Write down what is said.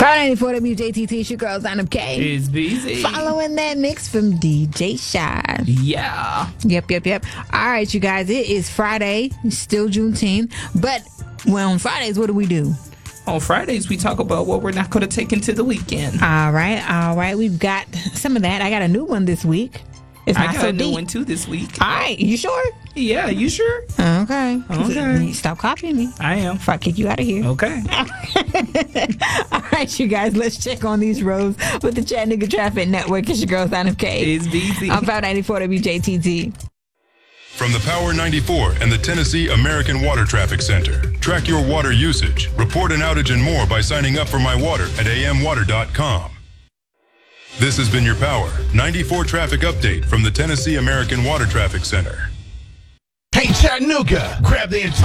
Power 94 WJTT, your girl, Sign Up K. It's busy. Following that mix from DJ Shy. Yeah. Yep. All right, you guys, it is Friday. It's still Juneteenth. But, well, on Fridays, what do? On Fridays, we talk about what we're not going to take into the weekend. All right. We've got some of that. I got a new one this week. It's not I got so a new deep. one, too, this week. All right, you sure? Yeah, you sure? Okay. Stop copying me. I am. Before I kick you out of here. Okay. All right, you guys, let's check on these roads with the Chattanooga Traffic Network. It's your girl, Sign Up K. It's busy. I'm Power 94 WJTT. From the Power 94 and the Tennessee American Water Traffic Center. Track your water usage, report an outage and more by signing up for My Water at amwater.com. This has been your Power 94 traffic update from the Tennessee American Water Traffic Center. Hey, Chattanooga, grab the entire